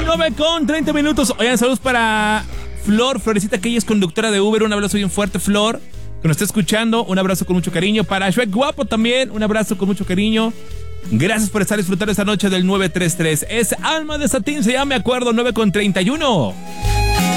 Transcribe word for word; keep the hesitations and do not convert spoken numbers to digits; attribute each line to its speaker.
Speaker 1: nueve con treinta minutos. Oigan, saludos para Flor, Florecita, que ella es conductora de Uber. Un abrazo bien fuerte, Flor, que nos está escuchando. Un abrazo con mucho cariño. Para Shrek Guapo también, un abrazo con mucho cariño. Gracias por estar disfrutando esta noche del nueve tres tres. Es Alma de Satín, se llama Me Acuerdo, nueve con treinta y uno.